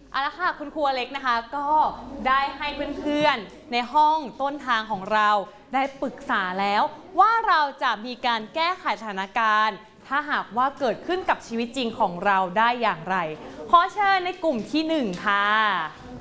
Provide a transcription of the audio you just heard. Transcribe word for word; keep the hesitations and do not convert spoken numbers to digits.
เอาละค่ะคุณครูอเล็กนะคะก็ได้ให้เพื่อนๆในห้องต้นทางของเราได้ปรึกษาแล้วว่าเราจะมีการแก้ไขสถานการณ์ถ้าหากว่าเกิดขึ้นกับชีวิตจริงของเราได้อย่างไรขอเชิญในกลุ่มที่หนึ่งค่ะ